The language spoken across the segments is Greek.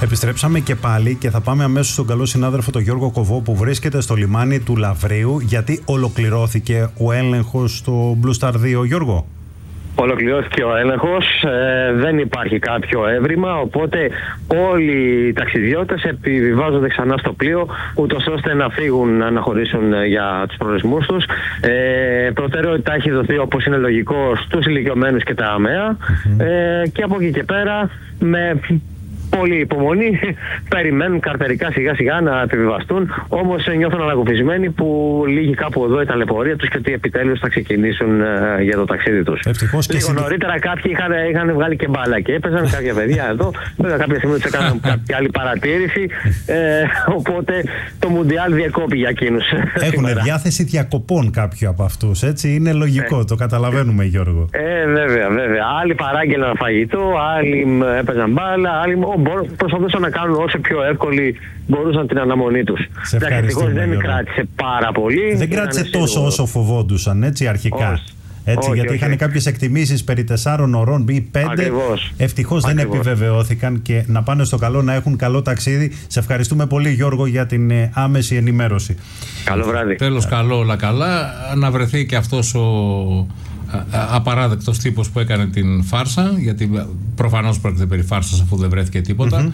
Επιστρέψαμε και πάλι και θα πάμε αμέσως στον καλό συνάδελφο τον Γιώργο Κοβό που βρίσκεται στο λιμάνι του Λαβρίου, γιατί ολοκληρώθηκε ο έλεγχος στο Blue Star 2, Γιώργο. Ολοκληρώθηκε ο έλεγχος, δεν υπάρχει κάποιο έβριμα, οπότε όλοι οι ταξιδιώτες επιβιβάζονται ξανά στο πλοίο, ούτως ώστε να φύγουν, να αναχωρήσουν για τους προορισμούς τους. Προτεραιότητα έχει δοθεί, όπως είναι λογικό, στους ηλικιωμένους και τα ΑΜΕΑ, και από εκεί και πέρα με πολύ υπομονή περιμένουν καρτερικά σιγά σιγά να επιβιβαστούν. Όμως νιώθουν ανακουφισμένοι που λύγει κάπου εδώ η ταλαιπωρία τους και ότι επιτέλους θα ξεκινήσουν για το ταξίδι τους. Λίγο νωρίτερα κάποιοι είχαν βγάλει και μπάλα και έπαιζαν κάποια παιδιά εδώ. Βέβαια κάποια στιγμή τους έκαναν κάποια άλλη παρατήρηση. Οπότε το Μουντιάλ διεκόπη για εκείνους. Έχουν διάθεση διακοπών κάποιοι από αυτούς, έτσι. Είναι λογικό, το καταλαβαίνουμε, Γιώργο. Βέβαια. Άλλοι παράγγελαν φαγητό, άλλοι έπαιζαν μπάλα, άλλοι προσπαθούσαν να κάνουν όσο πιο εύκολη μπορούσαν την αναμονή τους. Ευτυχώς δεν κράτησε πάρα πολύ. Δεν κράτησε τόσο όσο φοβόντουσαν, έτσι, αρχικά. Γιατί είχαν κάποιες εκτιμήσεις περί 4 ώρων ή 5. Ευτυχώς δεν επιβεβαιώθηκαν και να πάνε στο καλό, να έχουν καλό ταξίδι. Σε ευχαριστούμε πολύ, Γιώργο, για την άμεση ενημέρωση. Καλό βράδυ. Τέλος, καλό, όλα καλά. Να βρεθεί και αυτός ο απαράδεκτος τύπος που έκανε την φάρσα, γιατί προφανώς πρόκειται περί φάρσας αφού δεν βρέθηκε τίποτα.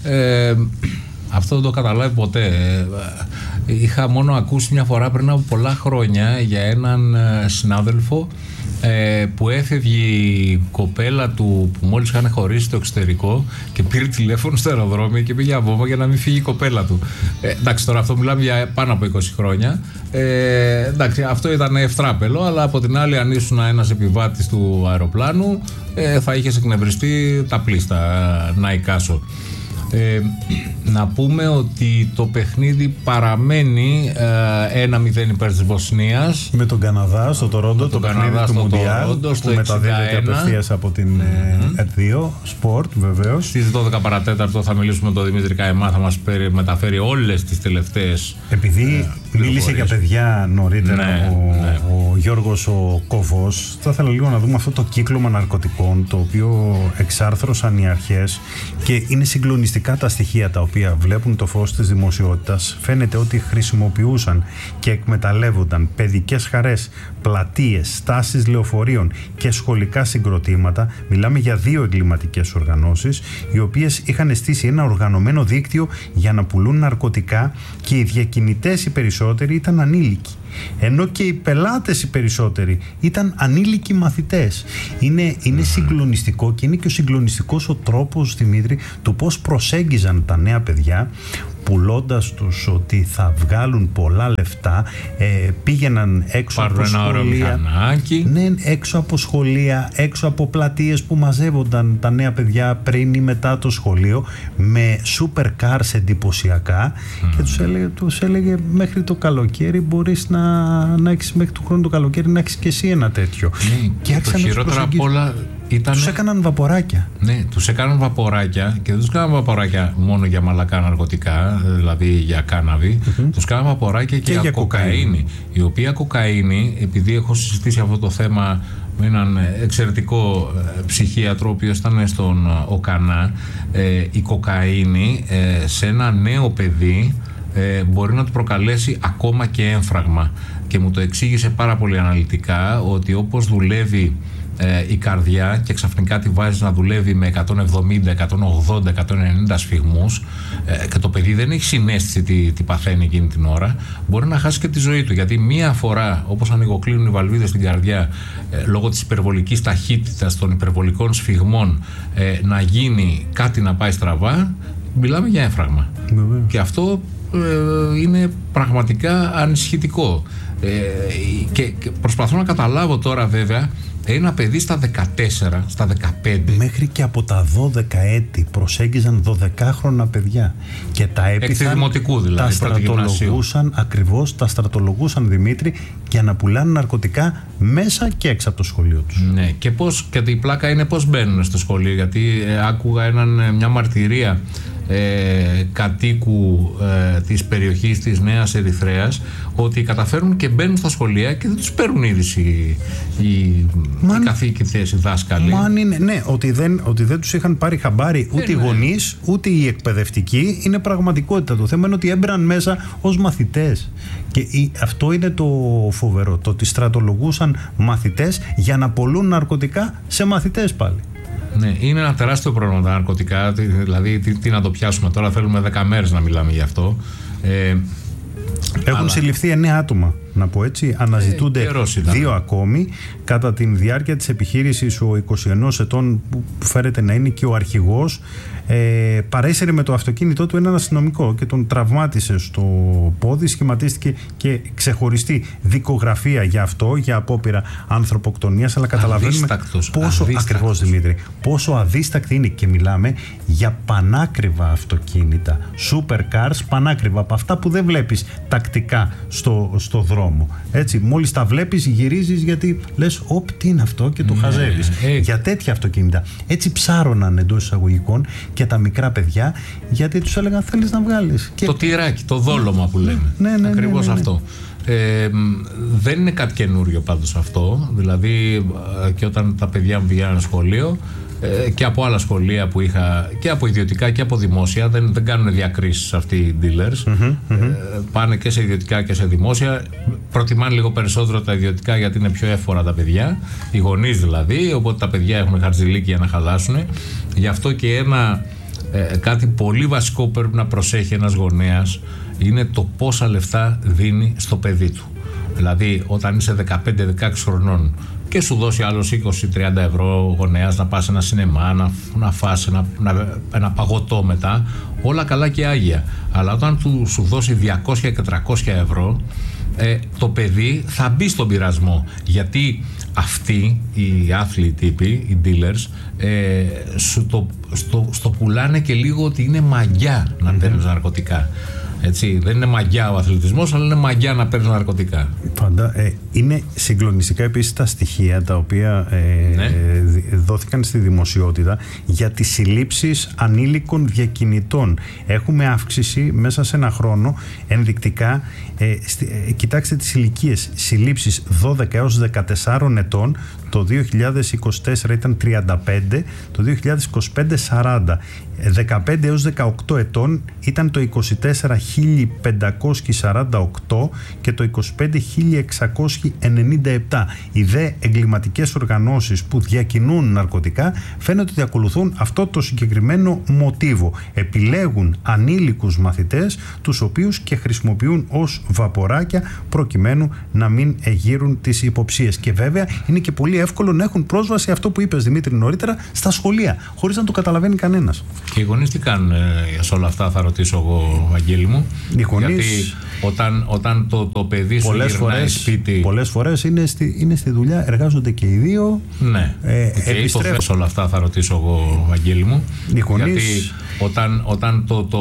Αυτό δεν το καταλάβει ποτέ. Είχα μόνο ακούσει μια φορά πριν από πολλά χρόνια για έναν συνάδελφο που έφευγε η κοπέλα του που μόλις είχαν χωρίσει στο εξωτερικό και πήρε τηλέφωνο στο αεροδρόμιο και πήγε βόμβα για να μην φύγει η κοπέλα του. Εντάξει, τώρα αυτό μιλάμε για πάνω από 20 χρόνια. Εντάξει, αυτό ήταν ευτράπελο, αλλά από την άλλη, αν ήσουν ένας επιβάτης του αεροπλάνου, θα είχες εκνευριστεί τα πλήστα, να εικάσω. Να πούμε ότι το παιχνίδι παραμένει 1-0 υπέρ της Βοσνίας με τον Καναδά στο Τορόντο, το παιχνίδι του Μουντιάλ που μεταδίδεται απευθείας από την ΕΡΤ2 Sport, βεβαίως. Στις 12 παρατέταρτο θα μιλήσουμε με τον Δημήτρη Καημά, θα μας μεταφέρει όλες τις τελευταίες. Επειδή μίλησε για παιδιά νωρίτερα ο Γιώργος ο Κοβός, θα ήθελα λίγο να δούμε αυτό το κύκλωμα ναρκωτικών το οποίο εξάρθρωσαν οι αρχές και είναι συγκλονιστικά τα στοιχεία τα οποία βλέπουν το φως της δημοσιότητας. Φαίνεται ότι χρησιμοποιούσαν και εκμεταλλεύονταν παιδικές χαρές, πλατείες, στάσεις λεωφορείων και σχολικά συγκροτήματα. Μιλάμε για 2 εγκληματικές οργανώσεις οι οποίες είχαν στήσει ένα οργανωμένο δίκτυο για να πουλούν ναρκωτικά και οι διακινητές οι περισσότεροι ήταν ανήλικοι. Ενώ και οι πελάτες οι περισσότεροι ήταν ανήλικοι μαθητές. Είναι συγκλονιστικό και είναι και ο συγκλονιστικός ο τρόπος, Δημήτρη, του πώς προσέγγιζαν τα νέα παιδιά, πουλώντας τους ότι θα βγάλουν πολλά λεφτά. Πήγαιναν έξω από σχολεία, έξω από σχολεία, έξω από πλατείες που μαζεύονταν τα νέα παιδιά πριν ή μετά το σχολείο με super cars εντυπωσιακά και τους έλεγε μέχρι το καλοκαίρι μπορείς να έχεις, μέχρι του χρόνου το καλοκαίρι να έχεις και εσύ ένα τέτοιο. Και το χειρότερα απ' όλα τους έκαναν βαποράκια. Ναι, τους έκαναν βαποράκια και δεν τους έκαναν βαποράκια μόνο για μαλακά ναρκωτικά, δηλαδή για κάναβη. Τους έκαναν βαποράκια και για κοκαίνη. Η οποία κοκαίνη, επειδή έχω συζητήσει αυτό το θέμα με έναν εξαιρετικό ψυχίατρο ο οποίος ήταν στον ΟΚΑΝΑ, η κοκαίνη σε ένα νέο παιδί μπορεί να του προκαλέσει ακόμα και έμφραγμα. Και μου το εξήγησε πάρα πολύ αναλυτικά ότι όπως δουλεύει η καρδιά και ξαφνικά τη βάζει να δουλεύει με 170, 180, 190 σφυγμούς και το παιδί δεν έχει συναίσθηση τι παθαίνει εκείνη την ώρα, μπορεί να χάσει και τη ζωή του. Γιατί μία φορά, όπως ανοιγοκλίνουν οι βαλβίδες στην καρδιά λόγω της υπερβολικής ταχύτητας των υπερβολικών σφυγμών, να γίνει κάτι να πάει στραβά, μιλάμε για έμφραγμα. Και αυτό είναι πραγματικά ανησυχητικό. Και προσπαθώ να καταλάβω τώρα βέβαια ένα παιδί στα 14, στα 15. Μέχρι και από τα 12 έτη προσέγγιζαν 12χρονα παιδιά. Και τα έπιθαν, δηλαδή, τα στρατολογούσαν, ακριβώς, τα στρατολογούσαν, Δημήτρη, για να πουλάνε ναρκωτικά μέσα και έξω από το σχολείο τους. Ναι, και η πλάκα είναι πώς μπαίνουν στο σχολείο. Γιατί άκουγα μια μαρτυρία κατοίκου της περιοχής της Νέας Ερυθρέας, ότι καταφέρουν και μπαίνουν στα σχολεία και δεν τους παίρνουν είδηση οι καθηγητές, οι δάσκαλοι. Ναι, ότι δεν τους είχαν πάρει χαμπάρι ούτε οι γονείς ούτε οι εκπαιδευτικοί, είναι πραγματικότητα. Το θέμα είναι ότι έμπαιναν μέσα ως μαθητές. Και αυτό είναι το φοβερό, το ότι στρατολογούσαν μαθητές για να πωλούν ναρκωτικά σε μαθητές πάλι. Ναι, είναι ένα τεράστιο πρόβλημα τα ναρκωτικά. Δηλαδή, τι να το πιάσουμε τώρα, θέλουμε 10 μέρες να μιλάμε γι' αυτό. Έχουν συλληφθεί 9 άτομα, να πω έτσι. Αναζητούνται 2 ακόμη. Κατά τη διάρκεια της επιχείρησης, ο 21 ετών, που φέρεται να είναι και ο αρχηγός, παρέσυρε με το αυτοκίνητό του έναν αστυνομικό και τον τραυμάτισε στο πόδι. Σχηματίστηκε και ξεχωριστή δικογραφία για αυτό, για απόπειρα ανθρωποκτονίας. Αλλά καταλαβαίνουμε πόσο ακριβώς, Δημήτρη, πόσο αδίστακτη είναι, και μιλάμε για πανάκριβα αυτοκίνητα, supercars, πανάκριβα, από αυτά που δεν βλέπεις τακτικά στο δρόμο. Έτσι, μόλις τα βλέπεις γυρίζεις, γιατί λες τι είναι αυτό, και το χαζεύεις. Για τέτοια αυτοκίνητα. Έτσι ψάρωναν εντός εισαγωγικών και τα μικρά παιδιά, γιατί τους έλεγαν θέλεις να βγάλεις. Το τυράκι, το δόλωμα που λέμε. Ακριβώς αυτό. Δεν είναι κάτι καινούριο πάντως αυτό. Δηλαδή, και όταν τα παιδιά μου πηγαίνουν σχολείο, και από άλλα σχολεία που είχα, και από ιδιωτικά και από δημόσια, δεν κάνουν διακρίσεις αυτοί οι dealers. Πάνε και σε ιδιωτικά και σε δημόσια. Προτιμάνε λίγο περισσότερο τα ιδιωτικά, γιατί είναι πιο εύφορα τα παιδιά, οι γονείς δηλαδή, οπότε τα παιδιά έχουν χαρτζηλίκι για να χαλάσουν. Γι' αυτό και κάτι πολύ βασικό που πρέπει να προσέχει ένας γονέας είναι το πόσα λεφτά δίνει στο παιδί του. Δηλαδή, όταν είσαι 15-16 χρονών και σου δώσει άλλος 20-30 ευρώ γονέας να πας σε ένα σινεμά, να φας ένα παγωτό μετά, όλα καλά και άγια. Αλλά όταν σου δώσει 200 και 300 ευρώ, το παιδί θα μπει στον πειρασμό. Γιατί αυτοί οι άθλοι τύποι, οι dealers, στο πουλάνε και λίγο ότι είναι μαγιά να παίρνεις ναρκωτικά. Έτσι, δεν είναι μαγιά ο αθλητισμός, αλλά είναι μαγιά να παίρνει ναρκωτικά. Είναι συγκλονιστικά επίσης τα στοιχεία τα οποία δόθηκαν στη δημοσιότητα για τις συλλήψεις ανήλικων διακινητών. Έχουμε αύξηση μέσα σε ένα χρόνο ενδεικτικά. Κοιτάξτε τις ηλικίες. Συλλήψεις 12 έως 14 ετών το 2024 ήταν 35, το 2025 40. 15 έως 18 ετών ήταν το 24 1548 και το 25 1697. Οι δε εγκληματικές οργανώσεις που διακινούν ναρκωτικά φαίνεται ότι ακολουθούν αυτό το συγκεκριμένο μοτίβο. Επιλέγουν ανήλικους μαθητές, τους οποίους και χρησιμοποιούν ως βαποράκια προκειμένου να μην εγείρουν τις υποψίες. Και βέβαια είναι και πολύ εύκολο να έχουν πρόσβαση, αυτό που είπες Δημήτρη νωρίτερα, στα σχολεία, χωρίς να το καταλαβαίνει κανένας. Και οι γονείς τι κάνουν σε όλα αυτά, θα ρωτήσω εγώ, Βαγγέλη μου. Οι γονείς, γιατί όταν το παιδί σου γυρνάει σπίτι. Πολλές φορές είναι στη δουλειά, εργάζονται και οι δύο. Ναι. Και σε όλα αυτά θα ρωτήσω εγώ, Βαγγέλη μου. Οι γονείς, γιατί όταν το